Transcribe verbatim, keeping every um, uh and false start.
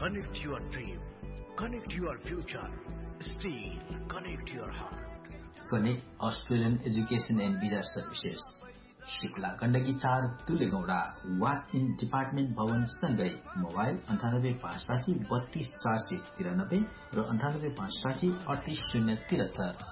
Connect your dream. Connect your future. Steel. Connect your heart. Connect Australian Education and Visa Services. Shikla Gandaki चार तुलेगौड़ा walk in department भवन सँगै mobile अन्ठानब्बे पाँच साठी बत्तीस चार सय तिरानब्बे र अन्ठानब्बे पाँच साठी अडतीस शून्य तिहत्तर